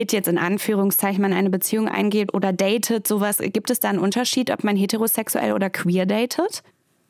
jetzt in Anführungszeichen man eine Beziehung eingeht oder datet, sowas, gibt es da einen Unterschied, ob man heterosexuell oder queer datet?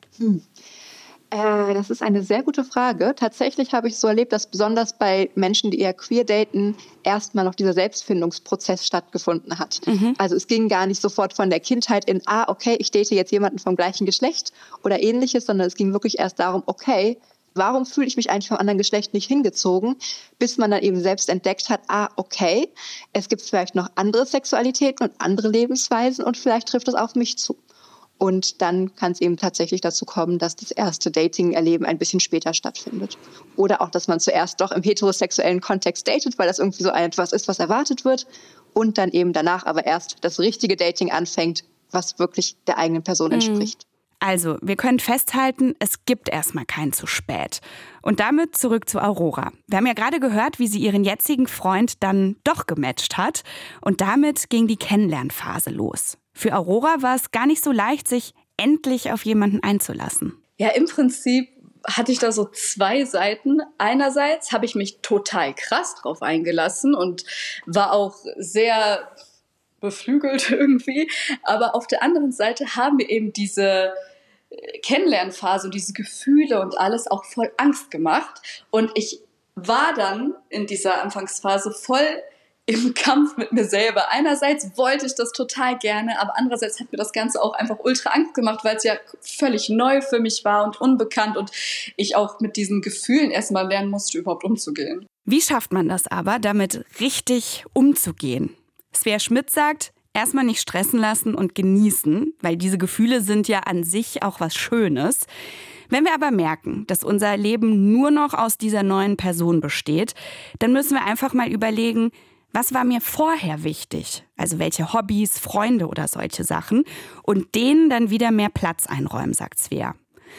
Das ist eine sehr gute Frage. Tatsächlich habe ich so erlebt, dass besonders bei Menschen, die eher queer daten, erstmal noch dieser Selbstfindungsprozess stattgefunden hat. Also es ging gar nicht sofort von der Kindheit in, okay, ich date jetzt jemanden vom gleichen Geschlecht oder ähnliches, sondern es ging wirklich erst darum, okay, warum fühle ich mich eigentlich vom anderen Geschlecht nicht hingezogen, bis man dann eben selbst entdeckt hat, okay, es gibt vielleicht noch andere Sexualitäten und andere Lebensweisen und vielleicht trifft es auf mich zu. Und dann kann es eben tatsächlich dazu kommen, dass das erste Dating-Erleben ein bisschen später stattfindet. Oder auch, dass man zuerst doch im heterosexuellen Kontext datet, weil das irgendwie so etwas ist, was erwartet wird. Und dann eben danach aber erst das richtige Dating anfängt, was wirklich der eigenen Person entspricht. Also, wir können festhalten, es gibt erstmal kein zu spät. Und damit zurück zu Aurora. Wir haben ja gerade gehört, wie sie ihren jetzigen Freund dann doch gematcht hat. Und damit ging die Kennenlernphase los. Für Aurora war es gar nicht so leicht, sich endlich auf jemanden einzulassen. Ja, im Prinzip hatte ich da so zwei Seiten. Einerseits habe ich mich total krass drauf eingelassen und war auch sehr beflügelt irgendwie. Aber auf der anderen Seite haben mir eben diese Kennenlernphase und diese Gefühle und alles auch voll Angst gemacht. Und ich war dann in dieser Anfangsphase voll im Kampf mit mir selber. Einerseits wollte ich das total gerne, aber andererseits hat mir das Ganze auch einfach ultra Angst gemacht, weil es ja völlig neu für mich war und unbekannt und ich auch mit diesen Gefühlen erstmal lernen musste, überhaupt umzugehen. Wie schafft man das aber, damit richtig umzugehen? Svea Schmidt sagt, erstmal nicht stressen lassen und genießen, weil diese Gefühle sind ja an sich auch was Schönes. Wenn wir aber merken, dass unser Leben nur noch aus dieser neuen Person besteht, dann müssen wir einfach mal überlegen, was war mir vorher wichtig? Also welche Hobbys, Freunde oder solche Sachen. Und denen dann wieder mehr Platz einräumen, sagt Svea.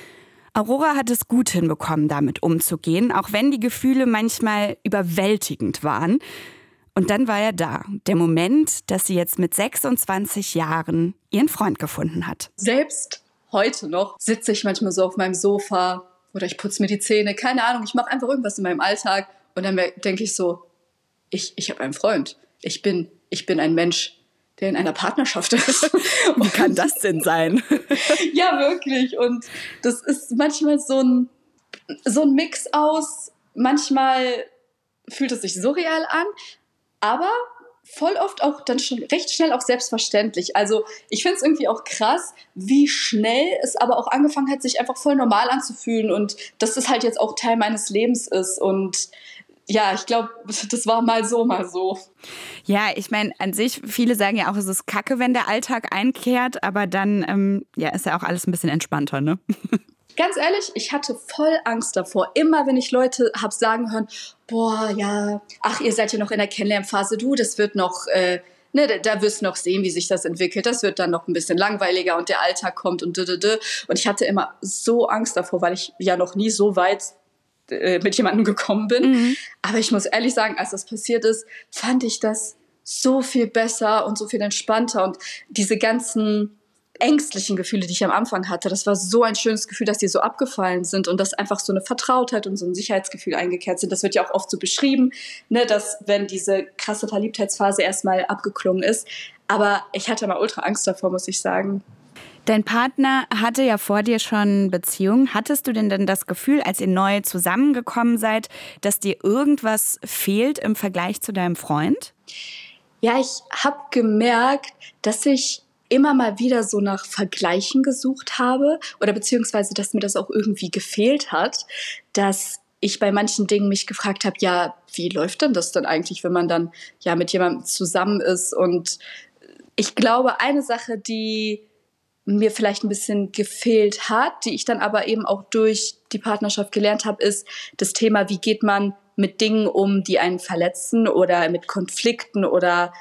Aurora hat es gut hinbekommen, damit umzugehen, auch wenn die Gefühle manchmal überwältigend waren. Und dann war er da, der Moment, dass sie jetzt mit 26 Jahren ihren Freund gefunden hat. Selbst heute noch sitze ich manchmal so auf meinem Sofa oder ich putze mir die Zähne, keine Ahnung, ich mache einfach irgendwas in meinem Alltag und dann denke ich so, ich habe einen Freund. Ich bin ein Mensch, der in einer Partnerschaft ist. Wie kann das denn sein? Ja, wirklich. Und das ist manchmal so ein Mix aus, manchmal fühlt es sich surreal an, aber voll oft auch dann schon recht schnell auch selbstverständlich. Also ich finde es irgendwie auch krass, wie schnell es aber auch angefangen hat, sich einfach voll normal anzufühlen und dass das halt jetzt auch Teil meines Lebens ist und ja, ich glaube, das war mal so, mal so. Ja, ich meine, an sich, viele sagen ja auch, es ist kacke, wenn der Alltag einkehrt, aber dann ist ja auch alles ein bisschen entspannter, ne? Ganz ehrlich, ich hatte voll Angst davor. Immer, wenn ich Leute habe sagen hören, boah, ja, ach, ihr seid ja noch in der Kennenlernphase, das wird noch, da wirst du noch sehen, wie sich das entwickelt. Das wird dann noch ein bisschen langweiliger und der Alltag kommt und Und ich hatte immer so Angst davor, weil ich ja noch nie so weit mit jemandem gekommen bin. Aber ich muss ehrlich sagen, als das passiert ist, fand ich das so viel besser und so viel entspannter. Und diese ganzen ängstlichen Gefühle, die ich am Anfang hatte, das war so ein schönes Gefühl, dass die so abgefallen sind und dass einfach so eine Vertrautheit und so ein Sicherheitsgefühl eingekehrt sind. Das wird ja auch oft so beschrieben, ne, dass wenn diese krasse Verliebtheitsphase erstmal abgeklungen ist. Aber ich hatte mal ultra Angst davor, muss ich sagen. Dein Partner hatte ja vor dir schon Beziehungen. Hattest du denn das Gefühl, als ihr neu zusammengekommen seid, dass dir irgendwas fehlt im Vergleich zu deinem Freund? Ja, ich habe gemerkt, dass ich immer mal wieder so nach Vergleichen gesucht habe oder beziehungsweise, dass mir das auch irgendwie gefehlt hat, dass ich bei manchen Dingen mich gefragt habe, ja, wie läuft denn das dann eigentlich, wenn man dann ja mit jemandem zusammen ist? Und ich glaube, eine Sache, die mir vielleicht ein bisschen gefehlt hat, die ich dann aber eben auch durch die Partnerschaft gelernt habe, ist das Thema, wie geht man mit Dingen um, die einen verletzen oder mit Konflikten oder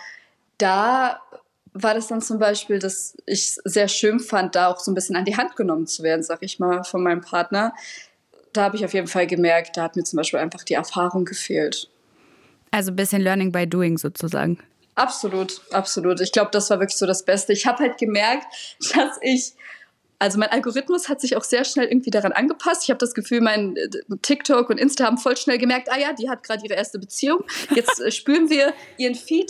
da war das dann zum Beispiel, dass ich es sehr schön fand, da auch so ein bisschen an die Hand genommen zu werden, sag ich mal, von meinem Partner. Da habe ich auf jeden Fall gemerkt, da hat mir zum Beispiel einfach die Erfahrung gefehlt. Also ein bisschen Learning by Doing sozusagen. Absolut, absolut. Ich glaube, das war wirklich so das Beste. Ich habe halt gemerkt, dass ich Also mein Algorithmus hat sich auch sehr schnell irgendwie daran angepasst. Ich habe das Gefühl, mein TikTok und Insta haben voll schnell gemerkt, ah ja, die hat gerade ihre erste Beziehung. Jetzt spülen wir ihren Feed